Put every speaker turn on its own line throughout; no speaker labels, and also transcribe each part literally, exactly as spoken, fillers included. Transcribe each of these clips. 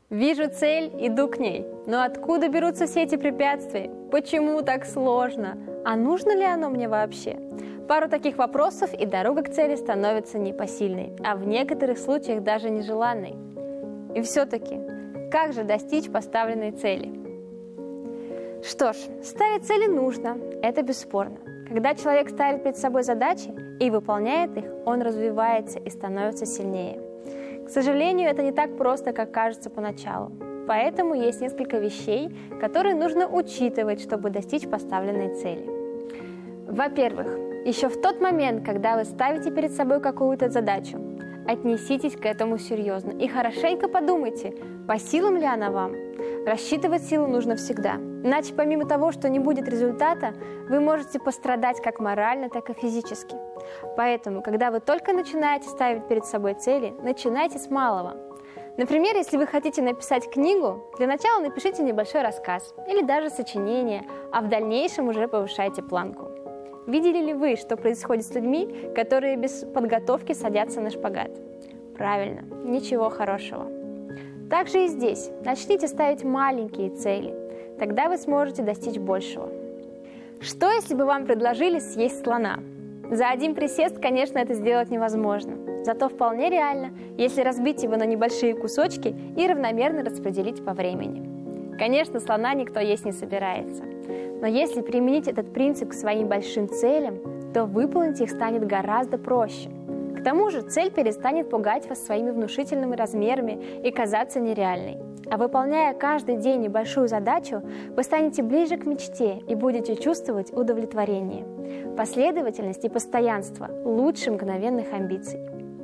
Вижу цель, иду к ней. Но откуда берутся все эти препятствия? Почему так сложно? А нужно ли оно мне вообще? Пару таких вопросов, и дорога к цели становится непосильной, а в некоторых случаях даже нежеланной. И все-таки, как же достичь поставленной цели? Что ж, ставить цели нужно, это бесспорно. Когда человек ставит перед собой задачи и выполняет их, он развивается и становится сильнее. К сожалению, это не так просто, как кажется поначалу. Поэтому есть несколько вещей, которые нужно учитывать, чтобы достичь поставленной цели. Во-первых, еще в тот момент, когда вы ставите перед собой какую-то задачу, отнеситесь к этому серьезно и хорошенько подумайте, по силам ли она вам. Рассчитывать силу нужно всегда. Иначе помимо того, что не будет результата, вы можете пострадать как морально, так и физически. Поэтому, когда вы только начинаете ставить перед собой цели, начинайте с малого. Например, если вы хотите написать книгу, для начала напишите небольшой рассказ или даже сочинение, а в дальнейшем уже повышайте планку. Видели ли вы, что происходит с людьми, которые без подготовки садятся на шпагат? Правильно, ничего хорошего. Также и здесь. Начните ставить маленькие цели. Тогда вы сможете достичь большего. Что, если бы вам предложили съесть слона? За один присест, конечно, это сделать невозможно. Зато вполне реально, если разбить его на небольшие кусочки и равномерно распределить по времени. Конечно, слона никто есть не собирается. Но если применить этот принцип к своим большим целям, то выполнить их станет гораздо проще. К тому же цель перестанет пугать вас своими внушительными размерами и казаться нереальной. А выполняя каждый день небольшую задачу, вы станете ближе к мечте и будете чувствовать удовлетворение. Последовательность и постоянство – лучше мгновенных амбиций.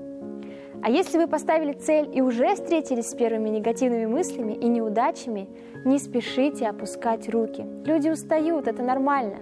А если вы поставили цель и уже встретились с первыми негативными мыслями и неудачами, не спешите опускать руки. Люди устают, это нормально.